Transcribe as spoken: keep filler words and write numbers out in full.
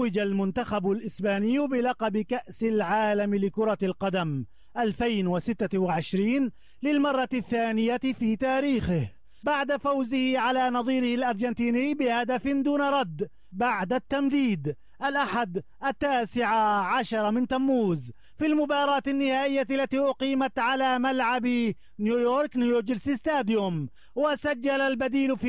توج المنتخب الإسباني بلقب كأس العالم لكرة القدم ألفين وستة وعشرين للمرة الثانية في تاريخه بعد فوزه على نظيره الأرجنتيني بهدف دون رد بعد التمديد الأحد التاسع عشر من تموز في المباراة النهائية التي أقيمت على ملعب نيويورك نيوجيرسي ستاديوم. وسجل البديل في